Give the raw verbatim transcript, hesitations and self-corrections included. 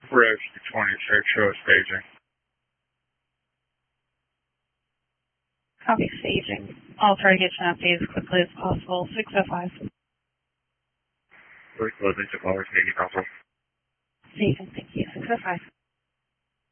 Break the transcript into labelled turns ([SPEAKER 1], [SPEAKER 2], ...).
[SPEAKER 1] Bridge to twenty-six, show staging.
[SPEAKER 2] Copy staging. I'll try to get you an update as quickly as possible. six oh five.
[SPEAKER 1] We're closing to callers, Navy Council.
[SPEAKER 2] Staging, thank you. six oh five.